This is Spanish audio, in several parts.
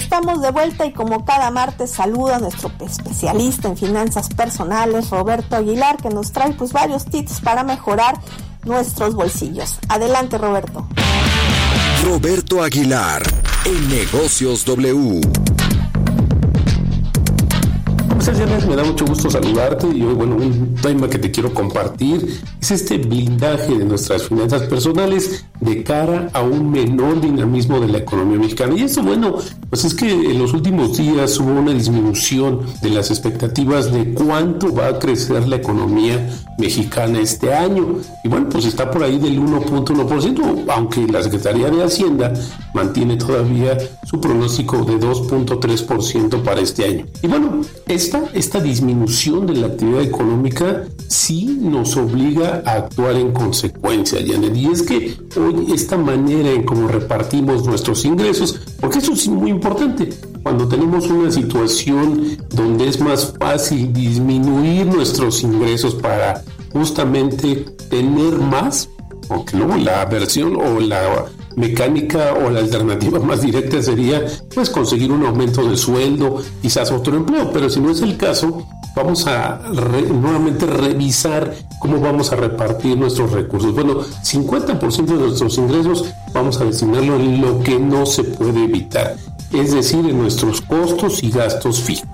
Estamos de vuelta y como cada martes saludo a nuestro especialista en finanzas personales, Roberto Aguilar, que nos trae pues varios tips para mejorar nuestros bolsillos. Adelante, Roberto. Roberto Aguilar, en Negocios W. Me da mucho gusto saludarte y hoy, un tema que te quiero compartir es este blindaje de nuestras finanzas personales de cara a un menor dinamismo de la economía mexicana. Y eso, pues es que en los últimos días hubo una disminución de las expectativas de cuánto va a crecer la economía mexicana este año. Y pues está por ahí del 1.1%, aunque la Secretaría de Hacienda mantiene todavía su pronóstico de 2.3% para este año. Y esta disminución de la actividad económica sí nos obliga a actuar en consecuencia, Janet. Y es que hoy esta manera en cómo repartimos nuestros ingresos, porque eso es muy importante, cuando tenemos una situación donde es más fácil disminuir nuestros ingresos para justamente tener más, aunque luego la versión o la mecánica o la alternativa más directa sería pues conseguir un aumento de sueldo, quizás otro empleo, pero si no es el caso, vamos a nuevamente revisar cómo vamos a repartir nuestros recursos. 50% de nuestros ingresos vamos a destinarlo en lo que no se puede evitar, es decir, en nuestros costos y gastos fijos.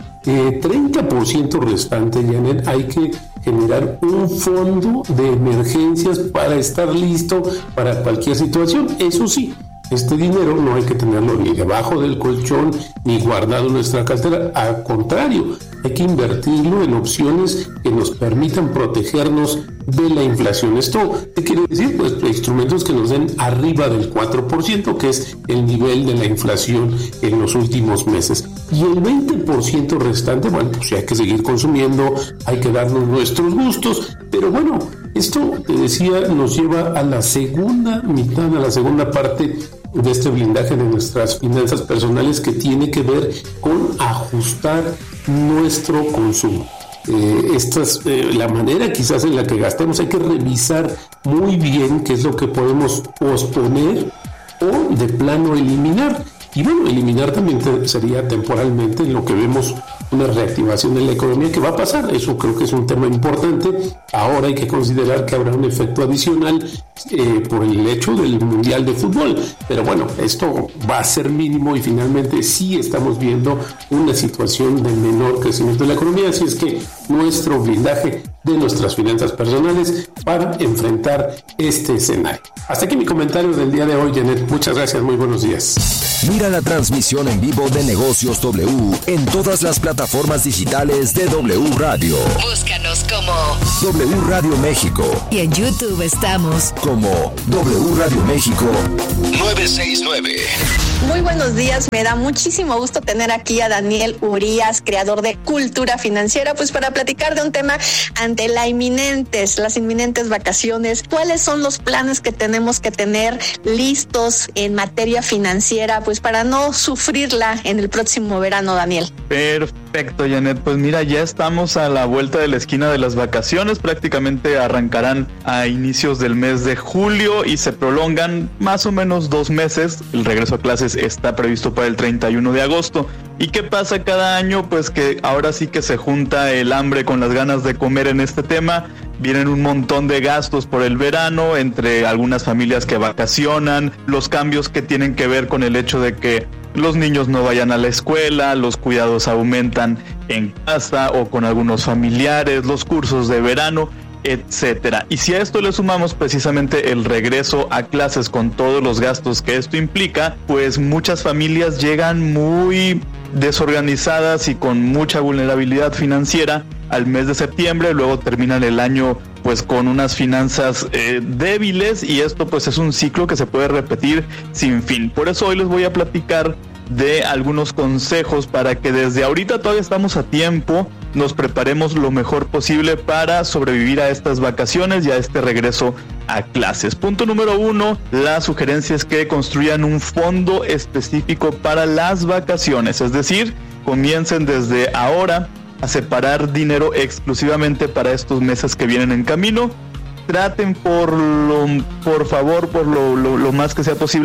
30% restante, Janet, hay que generar un fondo de emergencias para estar listo para cualquier situación. Eso sí, este dinero no hay que tenerlo ni debajo del colchón ni guardado en nuestra cartera. Al contrario, hay que invertirlo en opciones que nos permitan protegernos de la inflación. ¿Esto qué quiere decir? Pues instrumentos que nos den arriba del 4%, que es el nivel de la inflación en los últimos meses. Y el 20% restante, pues hay que seguir consumiendo, hay que darnos nuestros gustos, pero esto, te decía, nos lleva a la segunda mitad, a la segunda parte de este blindaje de nuestras finanzas personales, que tiene que ver con ajustar nuestro consumo. Esta es la manera quizás en la que gastemos. Hay que revisar muy bien qué es lo que podemos posponer o de plano eliminar. Y eliminar también sería temporalmente en lo que vemos una reactivación de la economía que va a pasar. Eso creo que es un tema importante. Ahora hay que considerar que habrá un efecto adicional por el hecho del Mundial de Fútbol. Pero esto va a ser mínimo y finalmente sí estamos viendo una situación de menor crecimiento de la economía. Así es que nuestro blindaje de nuestras finanzas personales para enfrentar este escenario. Hasta aquí mi comentario del día de hoy, Janet. Muchas gracias, muy buenos días. Mira la transmisión en vivo de Negocios W en todas las plataformas digitales de W Radio. Búscanos como W Radio México. Y en YouTube estamos como W Radio México 969. Muy buenos días, me da muchísimo gusto tener aquí a Daniel Urías, creador de Cultura Financiera, pues para platicar de un tema ante las inminentes vacaciones. ¿Cuáles son los planes que tenemos que tener listos en materia financiera, pues para no sufrirla en el próximo verano, Daniel? Perfecto, Janet. Pues mira, ya estamos a la vuelta de la esquina de las vacaciones. Prácticamente arrancarán a inicios del mes de julio y se prolongan más o menos 2 meses. El regreso a clases está previsto para el 31 de agosto. ¿Y qué pasa cada año? Pues que ahora sí que se junta el hambre con las ganas de comer en este tema. Vienen un montón de gastos por el verano, entre algunas familias que vacacionan, los cambios que tienen que ver con el hecho de que los niños no vayan a la escuela, los cuidados aumentan en casa o con algunos familiares, los cursos de verano, etcétera. Y si a esto le sumamos precisamente el regreso a clases con todos los gastos que esto implica, pues muchas familias llegan muy desorganizadas y con mucha vulnerabilidad financiera al mes de septiembre, luego terminan el año pues con unas finanzas débiles, y esto pues es un ciclo que se puede repetir sin fin. Por eso hoy les voy a platicar de algunos consejos para que desde ahorita, todavía estamos a tiempo, nos preparemos lo mejor posible para sobrevivir a estas vacaciones y a este regreso a clases. Punto número 1, la sugerencia es que construyan un fondo específico para las vacaciones, es decir, comiencen desde ahora a separar dinero exclusivamente para estos meses que vienen en camino. Traten por favor, por lo más que sea posible,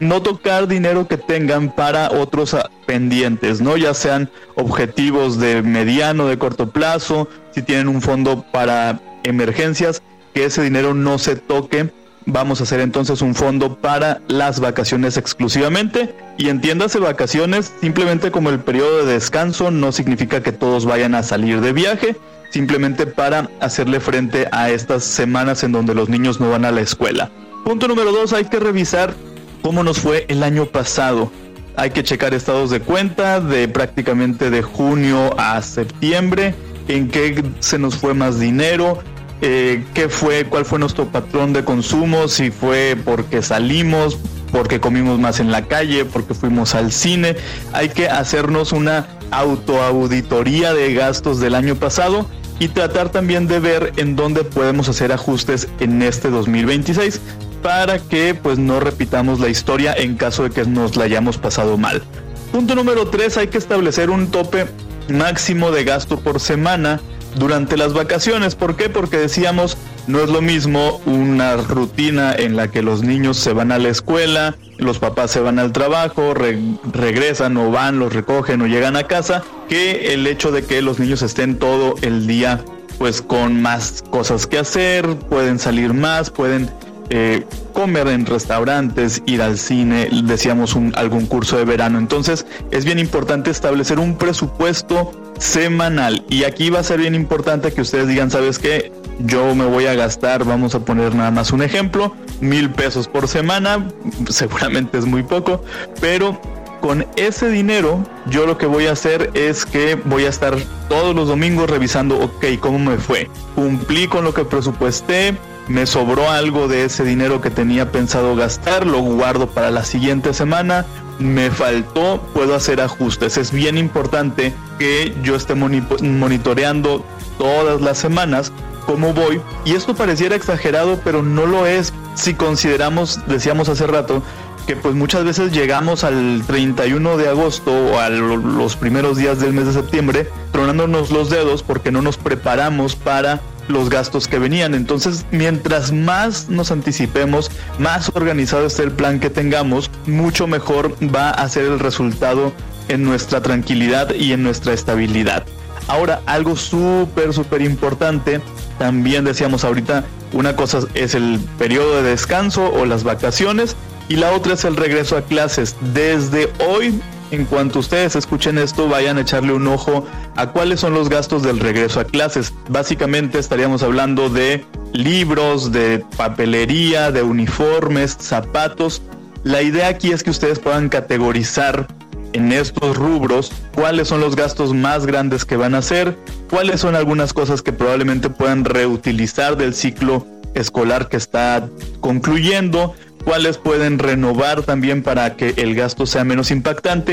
no tocar dinero que tengan para otros pendientes, ¿no? Ya sean objetivos de mediano, de corto plazo, si tienen un fondo para emergencias, que ese dinero no se toque. Vamos a hacer entonces un fondo para las vacaciones exclusivamente, y entiéndase vacaciones simplemente como el periodo de descanso, no significa que todos vayan a salir de viaje, simplemente para hacerle frente a estas semanas en donde los niños no van a la escuela. Punto número 2, hay que revisar cómo nos fue el año pasado. Hay que checar estados de cuenta de prácticamente de junio a septiembre, en qué se nos fue más dinero, cuál fue nuestro patrón de consumo, si fue porque salimos, porque comimos más en la calle, porque fuimos al cine. Hay que hacernos una autoauditoría de gastos del año pasado y tratar también de ver en dónde podemos hacer ajustes en este 2026 para que pues no repitamos la historia en caso de que nos la hayamos pasado mal. Punto número 3, hay que establecer un tope máximo de gasto por semana durante las vacaciones. ¿Por qué? Porque decíamos, no es lo mismo una rutina en la que los niños se van a la escuela, los papás se van al trabajo, regresan o van, los recogen o llegan a casa, que el hecho de que los niños estén todo el día pues con más cosas que hacer, pueden salir más, pueden comer en restaurantes, ir al cine, decíamos algún curso de verano. Entonces es bien importante establecer un presupuesto semanal, y aquí va a ser bien importante que ustedes digan, ¿sabes qué? Yo me voy a gastar, vamos a poner nada más un ejemplo, 1,000 pesos por semana, seguramente es muy poco, pero con ese dinero yo lo que voy a hacer es que voy a estar todos los domingos revisando, ok, ¿cómo me fue? ¿Cumplí con lo que presupuesté? ¿Me sobró algo de ese dinero que tenía pensado gastar? ¿Lo guardo para la siguiente semana? ¿Me faltó? ¿Puedo hacer ajustes? Es bien importante que yo esté monitoreando todas las semanas cómo voy, y esto pareciera exagerado, pero no lo es si consideramos, decíamos hace rato, que pues muchas veces llegamos al 31 de agosto o a los primeros días del mes de septiembre tronándonos los dedos porque no nos preparamos para los gastos que venían. Entonces, mientras más nos anticipemos, más organizado esté el plan que tengamos, mucho mejor va a ser el resultado en nuestra tranquilidad y en nuestra estabilidad. Ahora, algo súper importante, también decíamos ahorita, una cosa es el periodo de descanso o las vacaciones, y la otra es el regreso a clases. Desde hoy, en cuanto ustedes escuchen esto, vayan a echarle un ojo a cuáles son los gastos del regreso a clases. Básicamente estaríamos hablando de libros, de papelería, de uniformes, zapatos. La idea aquí es que ustedes puedan categorizar en estos rubros cuáles son los gastos más grandes que van a hacer, cuáles son algunas cosas que probablemente puedan reutilizar del ciclo escolar que está concluyendo, cuáles pueden renovar también para que el gasto sea menos impactante,